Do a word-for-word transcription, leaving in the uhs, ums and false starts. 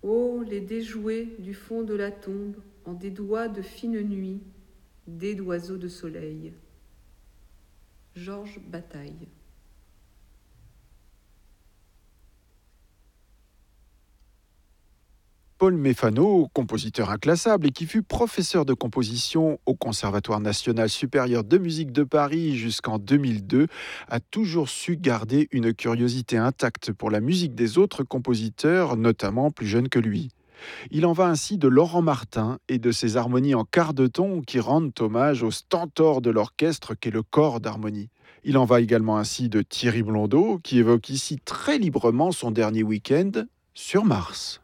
Oh, les déjoués du fond de la tombe, en des doigts de fine nuit, dés d'oiseaux de soleil. Georges Bataille. Paul Méphano, compositeur inclassable et qui fut professeur de composition au Conservatoire national supérieur de musique de Paris jusqu'en deux mille deux, a toujours su garder une curiosité intacte pour la musique des autres compositeurs, notamment plus jeunes que lui. Il en va ainsi de Laurent Martin et de ses harmonies en quart de ton qui rendent hommage au stentor de l'orchestre qu'est le corps d'harmonie. Il en va également ainsi de Thierry Blondeau qui évoque ici très librement son dernier week-end sur Mars.